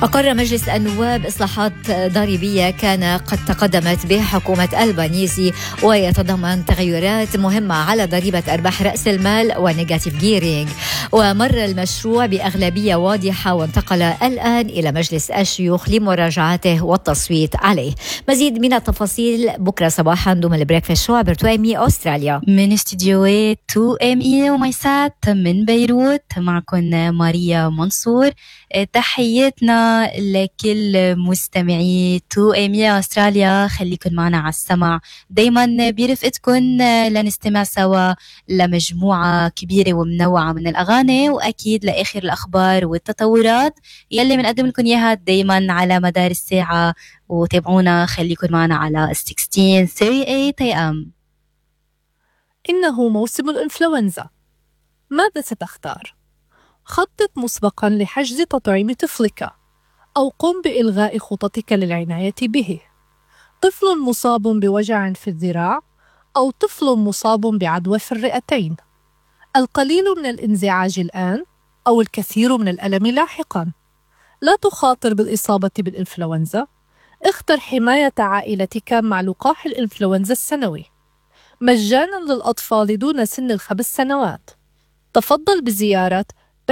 أقر مجلس النواب إصلاحات ضريبية كان قد تقدمت بها حكومة ألبانيزي، ويتضمن تغيرات مهمة على ضريبة أرباح رأس المال ونيجاتيف جيرينج. ومر المشروع بأغلبية واضحة وانتقل الآن إلى مجلس الشيوخ لمراجعته والتصويت عليه. مزيد من التفاصيل بكرة صباحا ضمن البريكفاست شو عبر 2ME أستراليا. من استديوهات 2ME وميسات من بيروت، معكم ماريا منصور. تحياتنا لكل مستمعي 2ME أستراليا، خليكن معنا على السمع دايما برفقتكم لنستمع سوا لمجموعة كبيرة ومنوعة من الأغاني، وأكيد لآخر الأخبار والتطورات يلي منقدم لكم إياها دايما على مدار الساعة. وتابعونا، خليكن معنا على 1638 AM. إنه موسم الإنفلونزا، ماذا ستختار؟ خطط مسبقاً لحجز تطعيم طفلك، أو قم بإلغاء خططك للعناية به. طفل مصاب بوجع في الذراع، أو طفل مصاب بعدوى في الرئتين. القليل من الانزعاج الآن، أو الكثير من الألم لاحقاً. لا تخاطر بالإصابة بالإنفلونزا. اختر حماية عائلتك مع لقاح الإنفلونزا السنوي مجاناً للأطفال دون سن ال5 سنوات. تفضل بزيارة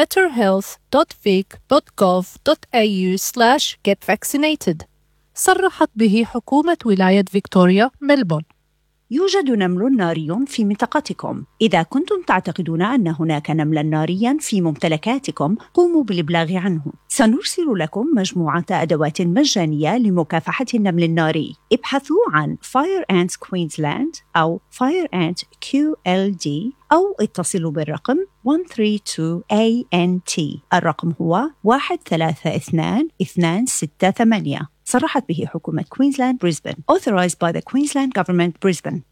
betterhealth.vic.gov.au/getvaccinated. صرحت به حكومة ولاية فيكتوريا ملبورن. يوجد نمل ناري في منطقتكم. إذا كنتم تعتقدون أن هناك نملا ناريا في ممتلكاتكم، قوموا بالإبلاغ عنه. سنرسل لكم مجموعة أدوات مجانية لمكافحة النمل الناري. ابحثوا عن Fire Ants Queensland أو Fire Ant QLD، أو اتصلوا بالرقم 132ANT. الرقم هو 132268. صرحت به حكومة كوينزلاند بريسبن. Authorized by the Queensland Government Brisbane.